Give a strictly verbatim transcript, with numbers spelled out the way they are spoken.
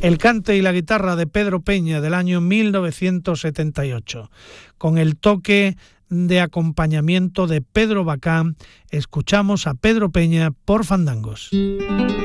El cante y la guitarra de Pedro Peña del año mil novecientos setenta y ocho. Con el toque de acompañamiento de Pedro Bacán, escuchamos a Pedro Peña por Fandangos.